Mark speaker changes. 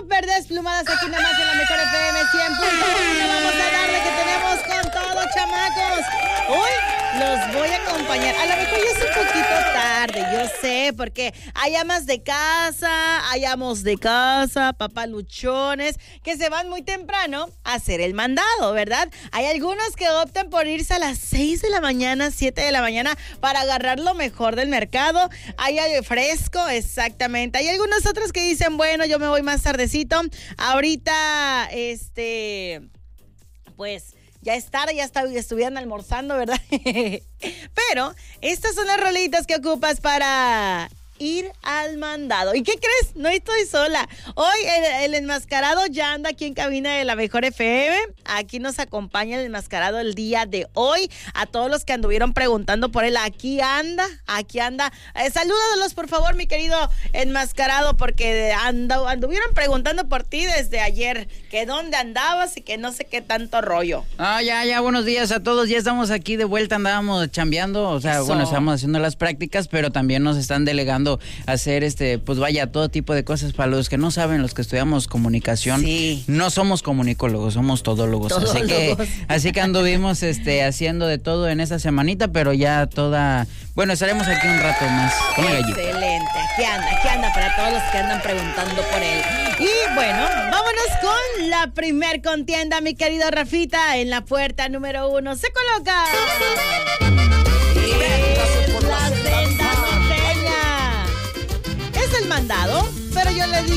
Speaker 1: súper desplumadas aquí nada más en la mejor FM 100.1. Vamos a darle que tenemos con todo, chamacos. Hoy los voy a acompañar. A lo mejor ya es un poquito tarde, yo sé, porque hay amas de casa, hay amos de casa, papaluchones, que se van muy temprano a hacer el mandado, ¿verdad? Hay algunos que optan por irse a las 6 de la mañana, 7 de la mañana, para agarrar lo mejor del mercado. Hay fresco, exactamente. Hay algunos otros que dicen, bueno, yo me voy más tardecito. Ahorita, pues ya es tarde, ya estuvieran almorzando, ¿verdad? Pero estas son las rolitas que ocupas para ir al mandado. ¿Y qué crees? No estoy sola. Hoy el enmascarado ya anda aquí en cabina de la mejor FM. Aquí nos acompaña el enmascarado el día de hoy. A todos los que anduvieron preguntando por él, aquí anda. Salúdalos, por favor, mi querido enmascarado, porque anduvieron preguntando por ti desde ayer, que dónde andabas y que no sé qué tanto rollo.
Speaker 2: Ya, buenos días a todos. Ya estamos aquí de vuelta, andábamos chambeando, o sea, bueno, estamos haciendo las prácticas, pero también nos están delegando hacer pues vaya, todo tipo de cosas. Para los que no saben, los que estudiamos comunicación, sí, no somos comunicólogos, somos todólogos. Así que anduvimos haciendo de todo en esta semanita, pero ya bueno, estaremos aquí un rato más con el gallito.
Speaker 1: Excelente, aquí anda para todos los que andan preguntando por él. Y bueno, vámonos con la primer contienda, mi querido Rafita. En la puerta número 1 se coloca la senda norteña. Es el mandado, pero yo le digo